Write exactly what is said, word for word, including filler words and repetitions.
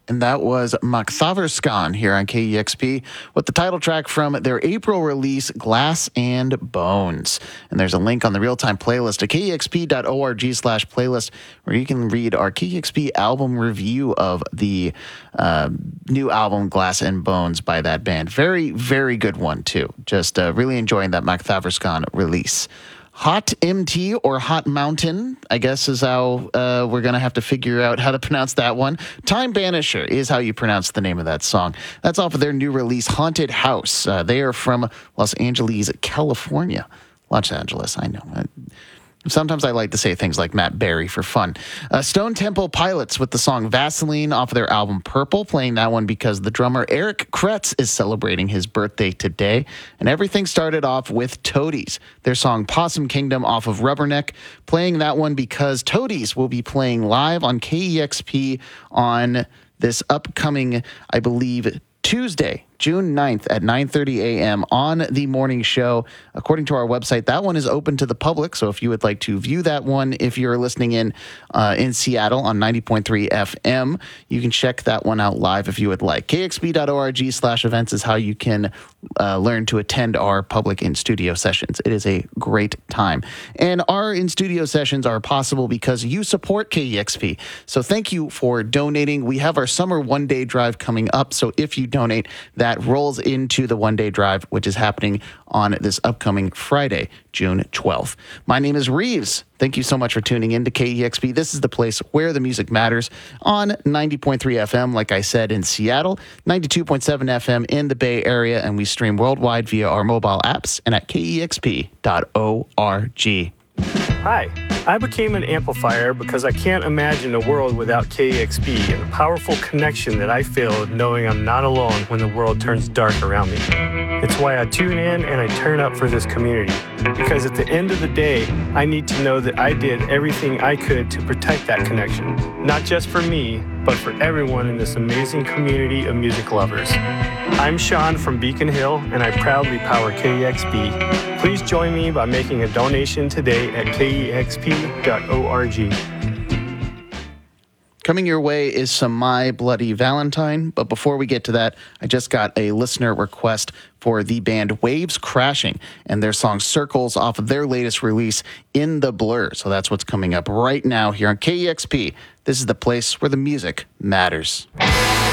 and that was Macthaverskan here on K E X P with the title track from their April release, Glass and Bones. And there's a link on the real-time playlist at kexp.org slash playlist where you can read our K E X P album review of the uh, new album, Glass and Bones, by that band. Very, very good one, too. Just uh, really enjoying that Macthaverskan release. Hot M T or Hot Mountain, I guess is how uh, we're going to have to figure out how to pronounce that one. Time Banisher is how you pronounce the name of that song. That's off of their new release, Haunted House. Uh, they are from Los Angeles, California. Los Angeles, I know. I, Sometimes I like to say things like Matt Berry for fun. Uh, Stone Temple Pilots with the song Vaseline off of their album Purple, playing that one because the drummer Eric Kretz is celebrating his birthday today. And everything started off with Toadies, their song Possum Kingdom off of Rubberneck, playing that one because Toadies will be playing live on K E X P on this upcoming, I believe, Tuesday, June ninth at nine thirty a.m. on the morning show. According to our website, that one is open to the public, so if you would like to view that one, if you're listening in uh, in Seattle on ninety point three F M, you can check that one out live if you would like. kexp.org slash events is how you can uh, learn to attend our public in-studio sessions. It is a great time. And our in-studio sessions are possible because you support K E X P. So thank you for donating. We have our summer one-day drive coming up, so if you donate, that That rolls into the one-day drive, which is happening on this upcoming Friday, June twelfth. My name is Reeves. Thank you so much for tuning in to K E X P. This is the place where the music matters on ninety point three F M, like I said, in Seattle, ninety-two point seven F M in the Bay Area, and we stream worldwide via our mobile apps and at K E X P dot org. Hi, I became an amplifier because I can't imagine a world without K E X P and the powerful connection that I feel knowing I'm not alone when the world turns dark around me. It's why I tune in and I turn up for this community, because at the end of the day, I need to know that I did everything I could to protect that connection, not just for me, but for everyone in this amazing community of music lovers. I'm Sean from Beacon Hill, and I proudly power K E X P. Please join me by making a donation today at K E X P dot org. Coming your way is some My Bloody Valentine, but before we get to that, I just got a listener request for the band Waves Crashing and their song Circles off of their latest release, In the Blur. So that's what's coming up right now here on K E X P. This is the place where the music matters.